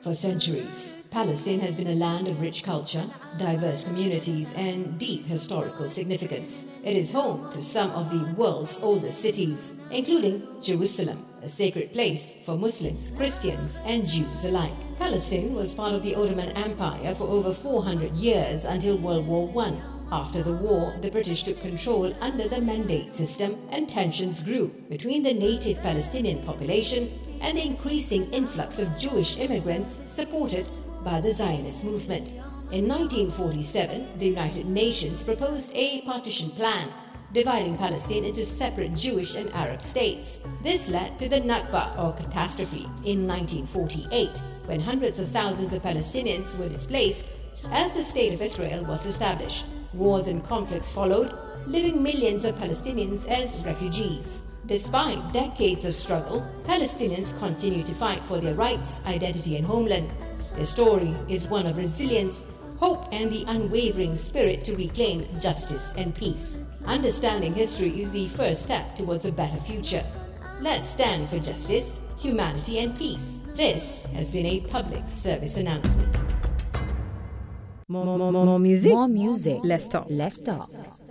For centuries, Palestine has been a land of rich culture, diverse communities, and deep historical significance. It is home to some of the world's oldest cities, including Jerusalem, a sacred place for Muslims, Christians, and Jews alike. Palestine was part of the Ottoman Empire for over 400 years until World War I. After the war, the British took control under the Mandate system, and tensions grew between the native Palestinian population and the increasing influx of Jewish immigrants supported by the Zionist movement. In 1947, the United Nations proposed a partition plan, dividing Palestine into separate Jewish and Arab states. This led to the Nakba, or catastrophe, in 1948, when hundreds of thousands of Palestinians were displaced as the State of Israel was established. Wars and conflicts followed, leaving millions of Palestinians as refugees. Despite decades of struggle, Palestinians continue to fight for their rights, identity, and homeland. Their story is one of resilience, hope, and the unwavering spirit to reclaim justice and peace. Understanding history is the first step towards a better future. Let's stand for justice, humanity, and peace. This has been a public service announcement. More music. More music. Let's talk. Let's talk.